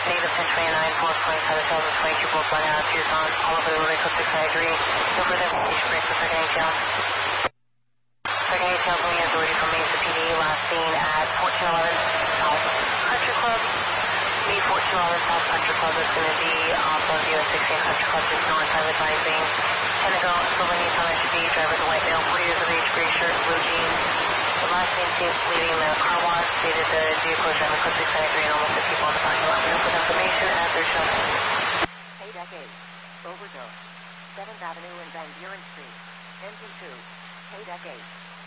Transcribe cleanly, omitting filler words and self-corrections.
Native 1029, 427, 22 both line out, Tucson, all over the road, echo 693. No further information, break for second ATL. Second ATL coming in authority from Mesa PD, last seen at 1411 South Country Club. The 1411 South Country Club is going to be off of US 16 Country Club, just north of advising. Pentagon, silver Nissan SUV, driver the white male, 40 years of age, gray shirt, blue jeans. The last name seen leaving the car wash, stated the vehicle is driving code 693 and almost 50 people on the parking lot. We'll put information as they're shown. Hey Decade, overdose, 7th Avenue and Van Buren Street, engine 2, Hey Decade.